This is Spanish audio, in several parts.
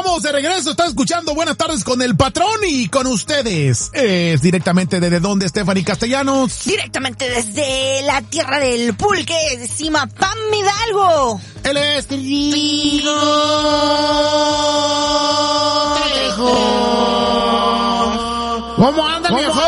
estamos de regreso, está escuchando Buenas Tardes con el Patrón y con ustedes. Es directamente desde donde, Stephanie Castellanos. Directamente desde la tierra del pulque, de Zimapán, Hidalgo. Él es Rigo Trejo. ¿Cómo anda, viejo?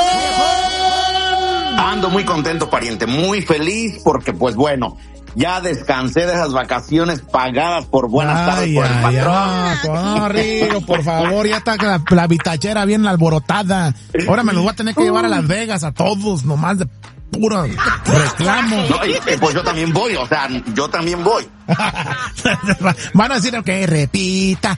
Ando muy contento, pariente, muy feliz porque, pues bueno, ya descansé de esas vacaciones pagadas por Buenas Tardes por el Patrón. No, Rigo, por favor, ya está la bitachera bien alborotada. Ahora me los voy a tener que llevar a Las Vegas a todos, nomás de puro reclamo. No, pues yo también voy, yo también voy. Van a decir que repita.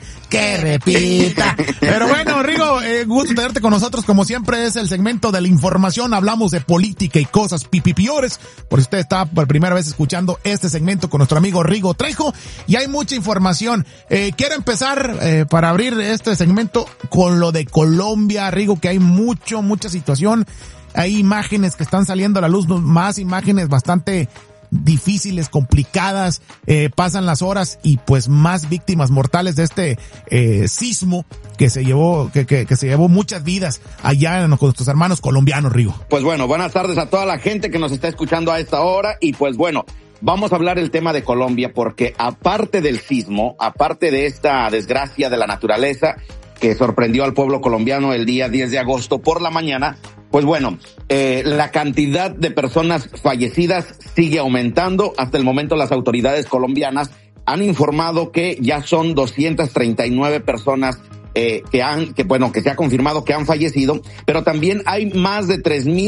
Pero bueno, Rigo, gusto tenerte con nosotros. Como siempre, es el segmento de la información. Hablamos de política y cosas piores. Por si usted está por primera vez escuchando este segmento con nuestro amigo Rigo Trejo. Y hay mucha información. Quiero empezar, para abrir este segmento, con lo de Colombia, Rigo, que hay mucha situación. Hay imágenes que están saliendo a la luz, más imágenes bastante difíciles, complicadas, pasan las horas y pues más víctimas mortales de este sismo que se llevó muchas vidas allá con nuestros hermanos colombianos, Rigo. Pues bueno, buenas tardes a toda la gente que nos está escuchando a esta hora y pues bueno, vamos a hablar el tema de Colombia porque aparte del sismo, aparte de esta desgracia de la naturaleza que sorprendió al pueblo colombiano el día 10 de agosto por la mañana, pues bueno, la cantidad de personas fallecidas sigue aumentando. Hasta el momento las autoridades colombianas han informado que ya son 239 personas que se ha confirmado que han fallecido, pero también hay más de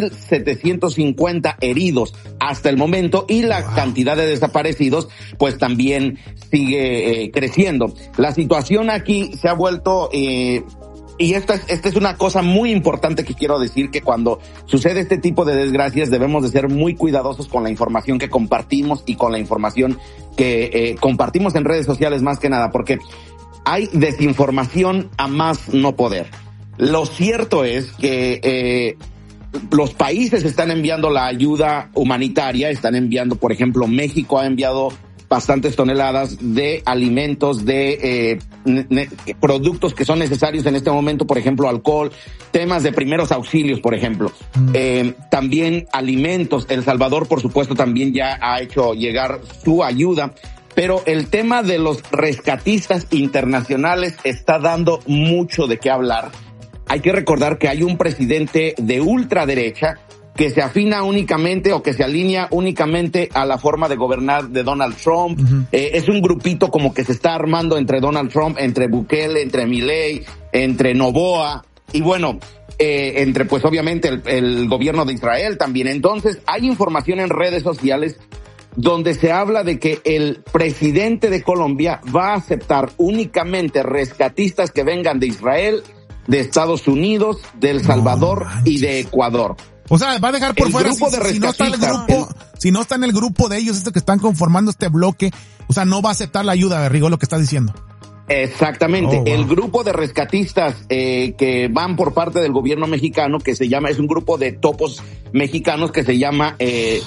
3,750 heridos hasta el momento y la cantidad de desaparecidos pues también sigue creciendo. La situación aquí se ha vuelto y esta es una cosa muy importante que quiero decir, que cuando sucede este tipo de desgracias debemos de ser muy cuidadosos con la información que compartimos y con la información que compartimos en redes sociales más que nada, porque hay desinformación a más no poder. Lo cierto es que los países están enviando la ayuda humanitaria, están enviando, por ejemplo, México ha enviado bastantes toneladas de alimentos, de productos que son necesarios en este momento, por ejemplo, alcohol, temas de primeros auxilios, por ejemplo. También alimentos. El Salvador, por supuesto, también ya ha hecho llegar su ayuda. Pero el tema de los rescatistas internacionales está dando mucho de qué hablar. Hay que recordar que hay un presidente de ultraderecha que se afina únicamente o que se alinea únicamente a la forma de gobernar de Donald Trump. Es un grupito como que se está armando entre Donald Trump, entre Bukele, entre Milei, entre Noboa y bueno, entre pues obviamente el gobierno de Israel también. Entonces hay información en redes sociales donde se habla de que el presidente de Colombia va a aceptar únicamente rescatistas que vengan de Israel, de Estados Unidos, de El Salvador y de Ecuador. O sea, va a dejar por fuera, si no está en el grupo de ellos, que están conformando este bloque, o sea, no va a aceptar la ayuda, Rigo, lo que estás diciendo. Exactamente. El grupo de rescatistas que van por parte del gobierno mexicano, que se llama, es un grupo de topos mexicanos que se llama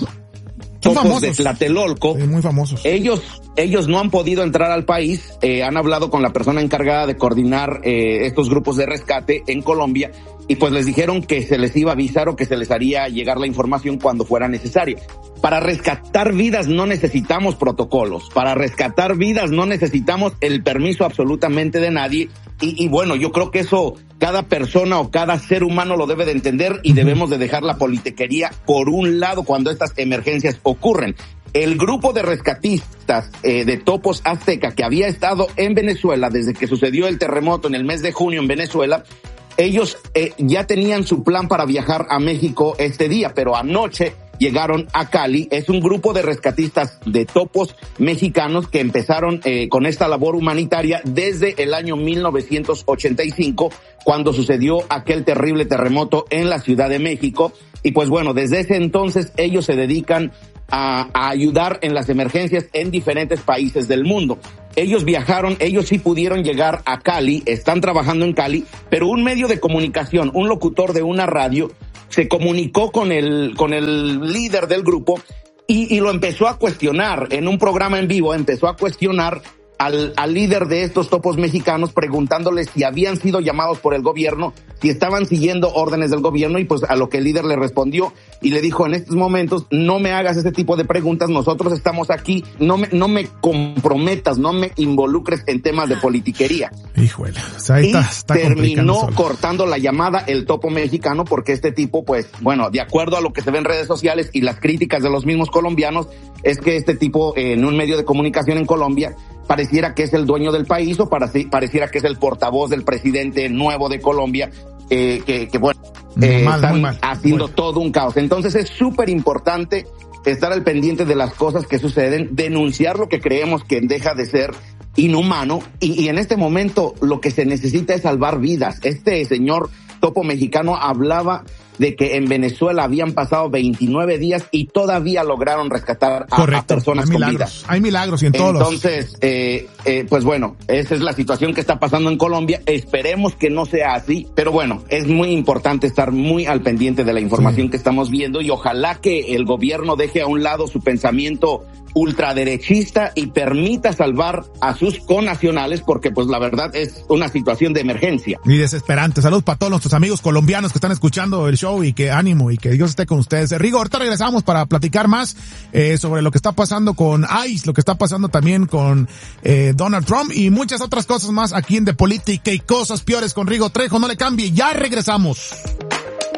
topos de Tlatelolco. Muy famosos. Ellos no han podido entrar al país, han hablado con la persona encargada de coordinar estos grupos de rescate en Colombia y pues les dijeron que se les iba a avisar o que se les haría llegar la información cuando fuera necesaria. Para rescatar vidas no necesitamos protocolos, para rescatar vidas no necesitamos el permiso absolutamente de nadie y bueno, yo creo que eso cada persona o cada ser humano lo debe de entender y debemos de dejar la politiquería por un lado cuando estas emergencias ocurren. El grupo de rescatistas de Topos Azteca que había estado en Venezuela desde que sucedió el terremoto en el mes de junio en Venezuela, ellos ya tenían su plan para viajar a México este día, pero anoche llegaron a Cali. Es un grupo de rescatistas de topos mexicanos que empezaron con esta labor humanitaria desde el año 1985, cuando sucedió aquel terrible terremoto en la Ciudad de México. Y pues bueno, desde ese entonces ellos se dedican a ayudar en las emergencias en diferentes países del mundo. Ellos viajaron, ellos sí pudieron llegar a Cali, están trabajando en Cali, pero un medio de comunicación, un locutor de una radio, se comunicó con el líder del grupo y lo empezó a cuestionar en un programa en vivo, empezó a cuestionar al líder de estos topos mexicanos preguntándole si habían sido llamados por el gobierno, si estaban siguiendo órdenes del gobierno, y pues a lo que el líder le respondió y le dijo: en estos momentos no me hagas ese tipo de preguntas, nosotros estamos aquí, no me comprometas, no me involucres en temas de politiquería. Híjole, o sea, ahí está terminó cortando la llamada el topo mexicano, porque este tipo, pues, bueno, de acuerdo a lo que se ve en redes sociales y las críticas de los mismos colombianos, es que este tipo en un medio de comunicación en Colombia pareciera que es el dueño del país, o pareciera que es el portavoz del presidente nuevo de Colombia, están haciendo todo un caos. Entonces es súper importante estar al pendiente de las cosas que suceden, denunciar lo que creemos que deja de ser inhumano, y en este momento lo que se necesita es salvar vidas. Este señor topo mexicano hablaba de que en Venezuela habían pasado 29 días y todavía lograron rescatar a personas con vida. Hay milagros y en todos Entonces, pues bueno, esa es la situación que está pasando en Colombia. Esperemos que no sea así, pero bueno, es muy importante estar muy al pendiente de la información que estamos viendo, y ojalá que el gobierno deje a un lado su pensamiento ultraderechista y permita salvar a sus connacionales, porque pues la verdad es una situación de emergencia. Y desesperante. Saludos para todos nuestros amigos colombianos que están escuchando el show, y que ánimo y que Dios esté con ustedes. Rigo, ahorita regresamos para platicar más sobre lo que está pasando con ICE, lo que está pasando también con Donald Trump y muchas otras cosas más aquí en De Política y Cosas Peores con Rigo Trejo. No le cambie, ya regresamos.